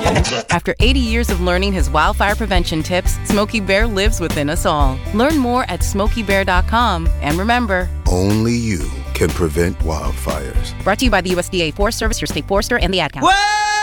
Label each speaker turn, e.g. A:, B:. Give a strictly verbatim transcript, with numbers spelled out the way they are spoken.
A: After eighty years of learning his wildfire prevention tips, Smokey Bear lives within us all. Learn more at smokey bear dot com. And remember,
B: only you can prevent wildfires.
A: Brought to you by the U S D A Forest Service, your state forester, and the Ad Council.
C: Whoa!